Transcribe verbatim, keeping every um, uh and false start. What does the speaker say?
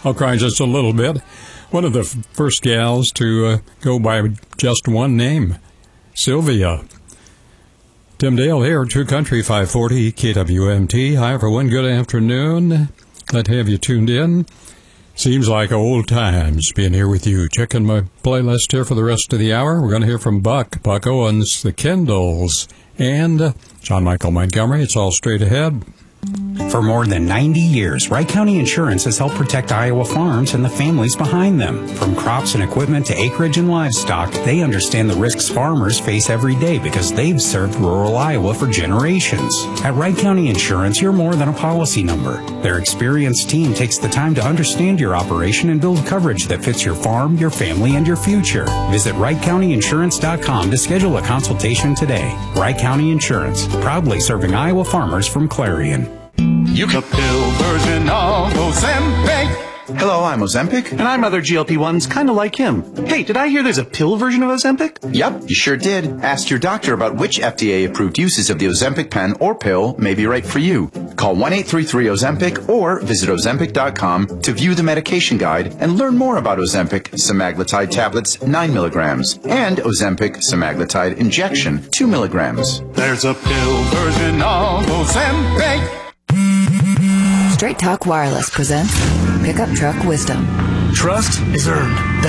I'll cry just a little bit. One of the f- first gals to uh, go by just one name, Sylvia. Tim Dale here, True Country five forty K W M T. Hi, everyone. Good afternoon. Glad to have you tuned in. Seems like old times being here with you. Checking my playlist here for the rest of the hour. We're going to hear from Buck, Buck Owens, the Kendalls, and John Michael Montgomery. It's all straight ahead. For more than ninety years, Wright County Insurance has helped protect Iowa farms and the families behind them. From crops and equipment to acreage and livestock, they understand the risks farmers face every day because they've served rural Iowa for generations. At Wright County Insurance, you're more than a policy number. Their experienced team takes the time to understand your operation and build coverage that fits your farm, your family, and your future. Visit Wright County Insurance dot com to schedule a consultation today. Wright County Insurance, proudly serving Iowa farmers from Clarion. You can pill version of Ozempic. Hello, I'm Ozempic. And I'm other G L P ones kind of like him. Hey, did I hear there's a pill version of Ozempic? Yep, you sure did. Ask your doctor about which F D A-approved uses of the Ozempic pen or pill may be right for you. Call one eight three three Ozempic or visit Ozempic dot com to view the medication guide and learn more about Ozempic semaglutide tablets nine milligrams and Ozempic semaglutide injection two milligrams. There's a pill version of Ozempic. Straight Talk Wireless presents Pickup Truck Wisdom. Trust is earned.